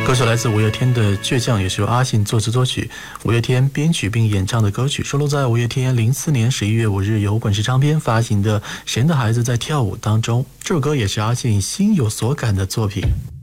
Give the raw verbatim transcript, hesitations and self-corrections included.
歌手来自五月天的《倔强》，也是由阿信作词作曲，五月天编曲并演唱的歌曲，收录在五月天零四年十一月五日由滚石唱片发行的《谁的孩子在跳舞》当中。这首歌也是阿信心有所感的作品。